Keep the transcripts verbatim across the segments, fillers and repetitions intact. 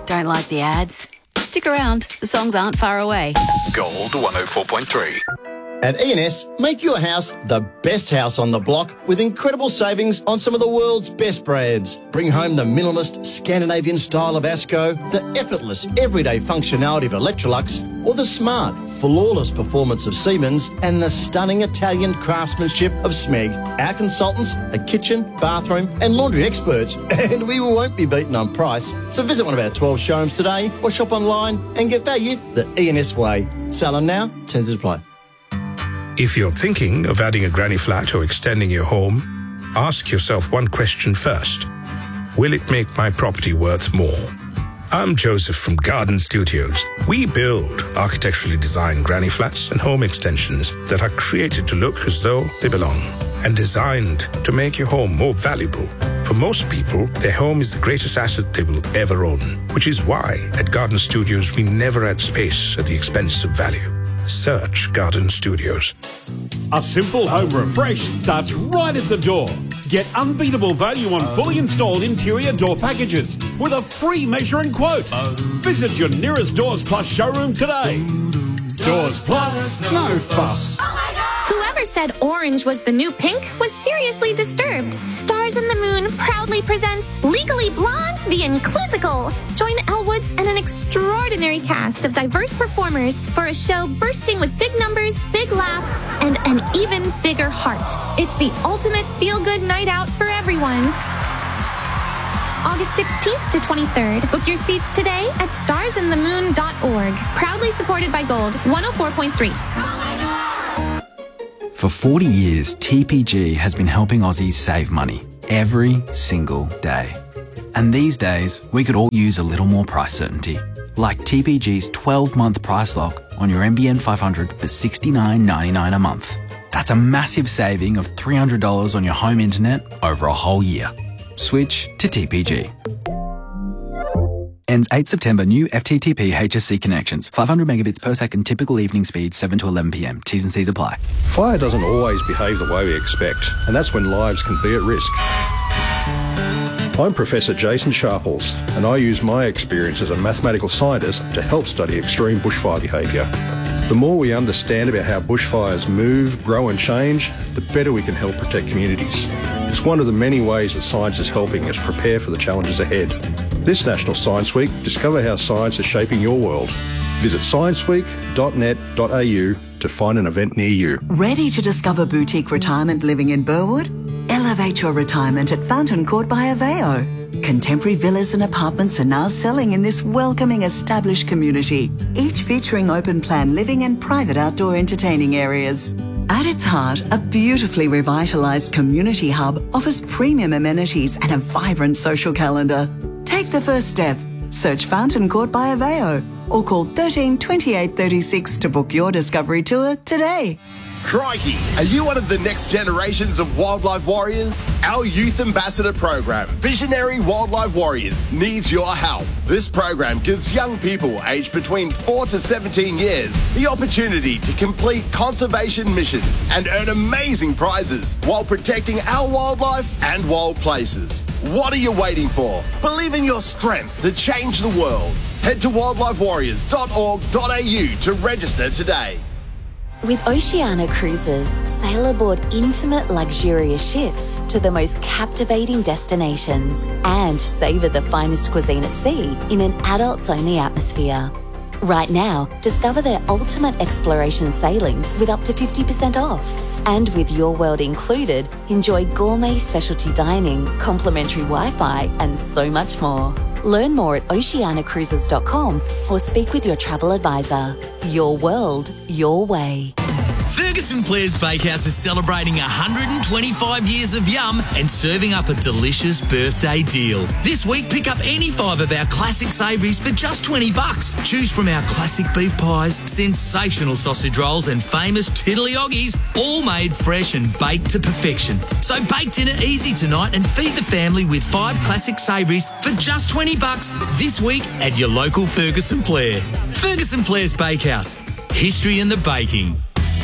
Don't like the ads? Stick around, the songs aren't far away. Gold one oh four point three. At E and S, make your house the best house on the block with incredible savings on some of the world's best brands. Bring home the minimalist Scandinavian style of Asco, the effortless everyday functionality of Electrolux, or the smart, flawless performance of Siemens and the stunning Italian craftsmanship of Smeg. Our consultants are kitchen, bathroom and laundry experts, and we won't be beaten on price. So visit one of our twelve showrooms today or shop online and get value the E and S way. Selling now, terms to apply. If you're thinking of adding a granny flat or extending your home, ask yourself one question first. Will it make my property worth more? I'm Joseph from Garden Studios. We build architecturally designed granny flats and home extensions that are created to look as though they belong and designed to make your home more valuable. For most people, their home is the greatest asset they will ever own, which is why at Garden Studios we never add space at the expense of value. Search Garden Studios. A simple home refresh starts right at the door. Get unbeatable value on fully installed interior door packages with a free measure and quote. Visit your nearest Doors Plus showroom today. Doors Plus, no fuss. Whoever said orange was the new pink was seriously disturbed. Stars in the Moon proudly presents Legally Blonde, the Inclusical. Join Elle Woods and an extraordinary cast of diverse performers for a show bursting with big numbers, big laughs, and an even bigger heart. It's the ultimate feel-good night out for everyone. August sixteenth to twenty-third. Book your seats today at stars in the moon dot org. Proudly supported by Gold one oh four point three. For forty years, T P G has been helping Aussies save money every single day. And these days, we could all use a little more price certainty. Like T P G's twelve-month price lock on your N B N five hundred for sixty-nine ninety-nine a month. That's a massive saving of three hundred dollars on your home internet over a whole year. Switch to T P G. Ends eighth September. New F T T P H S C connections. five hundred megabits per second. Typical evening speed seven to eleven p m. T's and C's apply. Fire doesn't always behave the way we expect, and that's when lives can be at risk. I'm Professor Jason Sharples, and I use my experience as a mathematical scientist to help study extreme bushfire behaviour. The more we understand about how bushfires move, grow and change, the better we can help protect communities. It's one of the many ways that science is helping us prepare for the challenges ahead. This National Science Week, discover how science is shaping your world. Visit science week dot net dot a u to find an event near you. Ready to discover boutique retirement living in Burwood? Elevate your retirement at Fountain Court by Aveo. Contemporary villas and apartments are now selling in this welcoming established community, each featuring open plan living and private outdoor entertaining areas. At its heart, a beautifully revitalised community hub offers premium amenities and a vibrant social calendar. Take the first step. Search Fountain Court by Aveo or call thirteen twenty-eight thirty-six to book your discovery tour today. Crikey, are you one of the next generations of wildlife warriors? Our Youth Ambassador program, Visionary Wildlife Warriors, needs your help. This program gives young people aged between four to seventeen years the opportunity to complete conservation missions and earn amazing prizes while protecting our wildlife and wild places. What are you waiting for? Believe in your strength to change the world. Head to wildlife warriors dot org dot a u to register today. With Oceania Cruises, sail aboard intimate, luxurious ships to the most captivating destinations and savour the finest cuisine at sea in an adults-only atmosphere. Right now, discover their ultimate exploration sailings with up to fifty percent off. And with Your World included, enjoy gourmet specialty dining, complimentary Wi-Fi and so much more. Learn more at oceania cruises dot com or speak with your travel advisor. Your world, your way. Ferguson Blair's Bakehouse is celebrating one hundred twenty-five years of yum and serving up a delicious birthday deal. This week, pick up any five of our classic savouries for just twenty bucks. Choose from our classic beef pies, sensational sausage rolls and famous tiddly-oggies, all made fresh and baked to perfection. So bake dinner easy tonight and feed the family with five classic savouries for just twenty bucks this week at your local Ferguson Blair. Ferguson Blair's Bakehouse. History in the baking.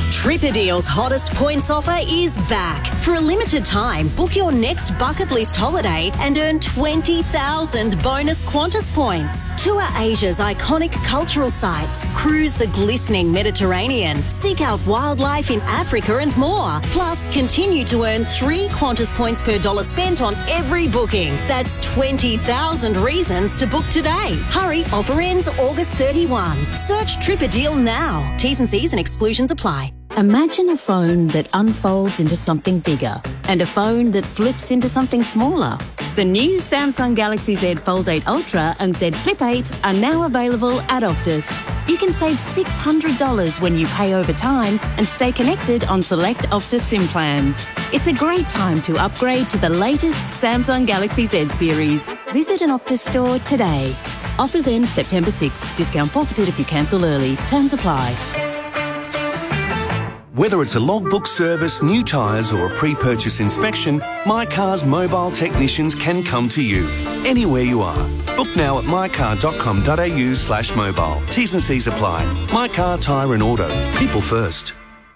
Tripadeal's hottest points offer is back. For a limited time, book your next bucket list holiday and earn twenty thousand bonus Qantas points. Tour Asia's iconic cultural sites, cruise the glistening Mediterranean, seek out wildlife in Africa and more. Plus, continue to earn three Qantas points per dollar spent on every booking. That's twenty thousand reasons to book today. Hurry, offer ends August thirty-first. Search Tripadeal now. T's and C's and exclusions apply. Imagine a phone that unfolds into something bigger and a phone that flips into something smaller. The new Samsung Galaxy Z Fold eight Ultra and Z Flip eight are now available at Optus. You can save six hundred dollars when you pay over time and stay connected on select Optus SIM plans. It's a great time to upgrade to the latest Samsung Galaxy Z series. Visit an Optus store today. Offers end September sixth. Discount forfeited if you cancel early. Terms apply. Whether it's a logbook service, new tyres or a pre-purchase inspection, My Car's mobile technicians can come to you, anywhere you are. Book now at mycar.com.au slash mobile. T's and C's apply. My Car, Tyre and Auto. People first.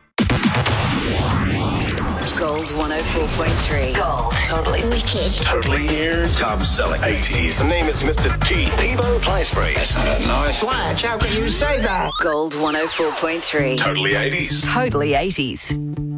Gold one oh four point three. Gold. Totally wicked. Totally ears. Top selling eighties. The name is Mister T. Peebo Playspray. That's not nice. Flash, how can you say that? Gold one oh four point three. Totally eighties. Totally eighties.